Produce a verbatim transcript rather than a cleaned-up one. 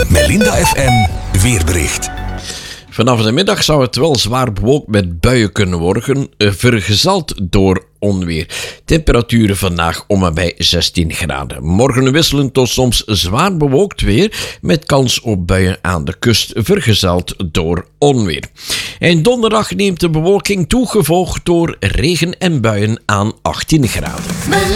Melinda F M weerbericht. Vanaf de middag zou het wel zwaar bewolkt met buien kunnen worden, vergezeld door onweer. Temperaturen vandaag om en bij zestien graden. Morgen wisselend tot soms zwaar bewolkt weer, met kans op buien aan de kust, vergezeld door onweer. En donderdag neemt de bewolking toe, gevolgd door regen en buien aan achttien graden.